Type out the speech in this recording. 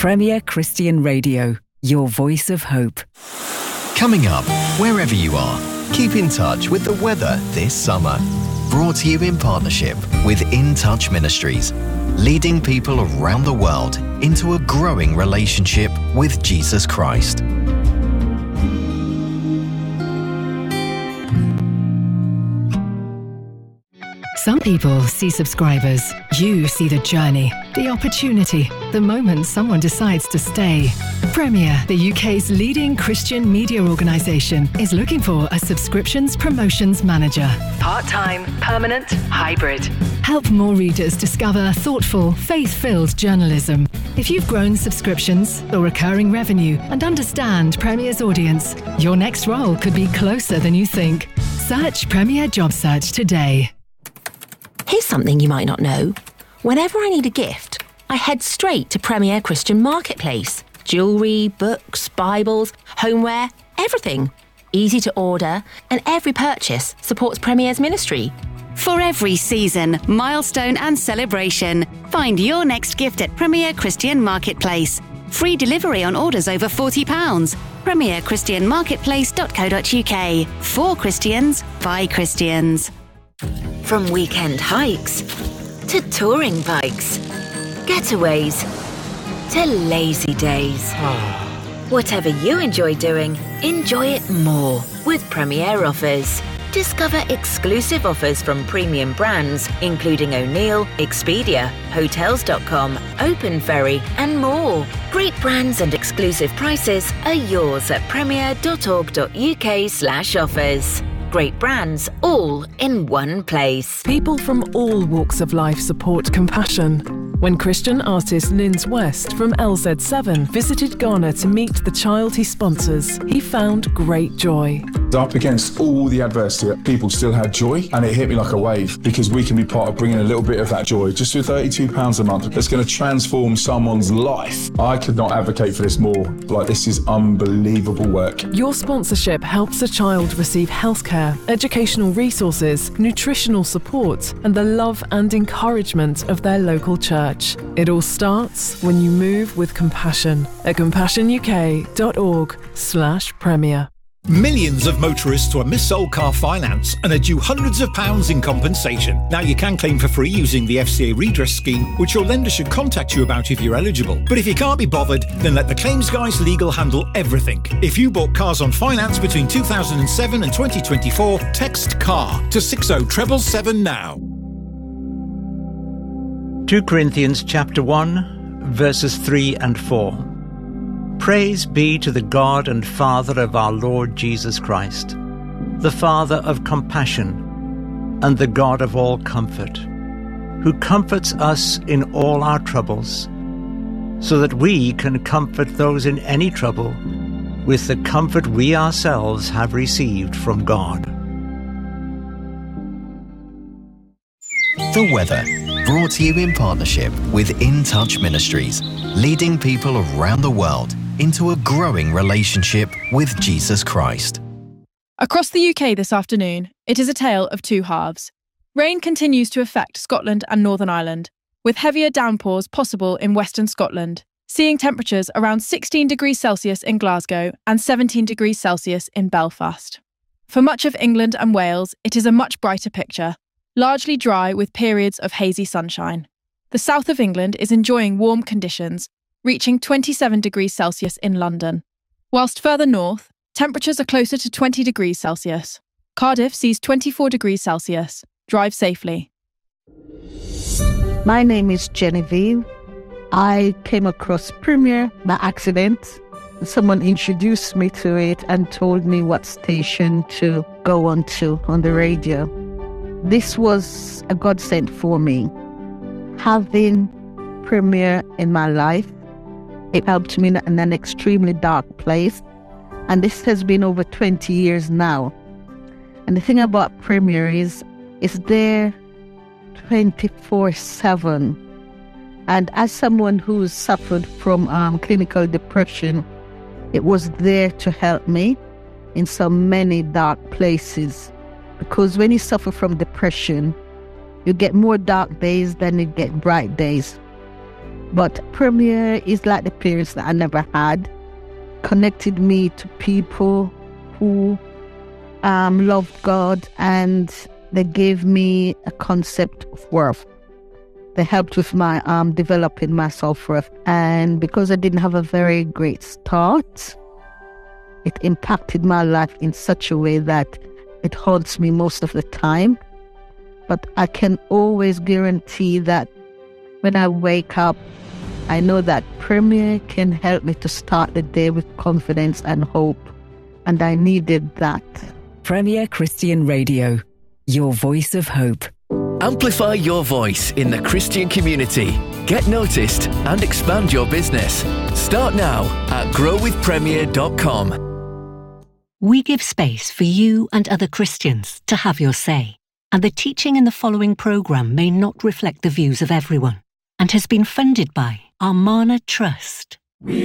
Premier Christian Radio, your voice of hope. Coming up, wherever you are, keep in touch with the weather this summer. Brought to you in partnership with In Touch Ministries, leading people around the world into a growing relationship with Jesus Christ. Some people see subscribers. You see the journey, the opportunity, the moment someone decides to stay. Premier, the UK's leading Christian media organisation, is looking for a subscriptions promotions manager. Part-time, permanent, hybrid. Help more readers discover thoughtful, faith-filled journalism. If you've grown subscriptions or recurring revenue and understand Premier's audience, your next role could be closer than you think. Search Premier Job Search today. Here's something you might not know. Whenever I need a gift, I head straight to Premier Christian Marketplace. Jewellery, books, Bibles, homeware, everything. Easy to order, and every purchase supports Premier's ministry. For every season, milestone and celebration, find your next gift at Premier Christian Marketplace. Free delivery on orders over £40. premierchristianmarketplace.co.uk. For Christians, by Christians. From weekend hikes to touring bikes, getaways to lazy days. Whatever you enjoy doing, enjoy it more with Premier Offers. Discover exclusive offers from premium brands, including O'Neill, Expedia, Hotels.com, Open Ferry, and more. Great brands and exclusive prices are yours at premier.org.uk/offers. Great brands, all in one place. People from all walks of life support Compassion. When Christian artist Linz West from LZ7 visited Ghana to meet the child he sponsors, he found great joy. Up against all the adversity, people still had joy, and it hit me like a wave, because we can be part of bringing a little bit of that joy, just for £32 a month. That's going to transform someone's life. I could not advocate for this more. This is unbelievable work. Your sponsorship helps a child receive healthcare, educational resources, nutritional support, and the love and encouragement of their local church. It all starts when you move with Compassion at compassionuk.org/premier. Millions of motorists were mis-sold car finance and are due hundreds of pounds in compensation. Now you can claim for free using the FCA redress scheme, which your lender should contact you about if you're eligible. But if you can't be bothered, then let the Claims Guys Legal handle everything. If you bought cars on finance between 2007 and 2024, text CAR to 60777 now. 2 Corinthians chapter 1, verses 3 and 4. Praise be to the God and Father of our Lord Jesus Christ, the Father of compassion and the God of all comfort, who comforts us in all our troubles, so that we can comfort those in any trouble with the comfort we ourselves have received from God. The weather, brought to you in partnership with In Touch Ministries, leading people around the world into a growing relationship with Jesus Christ. Across the UK this afternoon, it is a tale of two halves. Rain continues to affect Scotland and Northern Ireland, with heavier downpours possible in Western Scotland, seeing temperatures around 16 degrees Celsius in Glasgow and 17 degrees Celsius in Belfast. For much of England and Wales, it is a much brighter picture, largely dry with periods of hazy sunshine. The south of England is enjoying warm conditions, reaching 27 degrees Celsius in London. Whilst further north, temperatures are closer to 20 degrees Celsius. Cardiff sees 24 degrees Celsius. Drive safely. My name is Genevieve. I came across Premier by accident. Someone introduced me to it and told me what station to go on to on the radio. This was a godsend for me. Having Premier in my life, it helped me in an extremely dark place, and this has been over 20 years now. And the thing about Premier is it's there 24/7. And as someone who's suffered from clinical depression, it was there to help me in so many dark places. Because when you suffer from depression, you get more dark days than you get bright days. But Premier is like the parents that I never had. Connected me to people who loved God, and they gave me a concept of worth. They helped with my developing my self-worth. And because I didn't have a very great start, it impacted my life in such a way that it haunts me most of the time. But I can always guarantee that when I wake up, I know that Premier can help me to start the day with confidence and hope. And I needed that. Premier Christian Radio, your voice of hope. Amplify your voice in the Christian community. Get noticed and expand your business. Start now at growwithpremier.com. We give space for you and other Christians to have your say, and the teaching in the following programme may not reflect the views of everyone and has been funded by Armana Trust.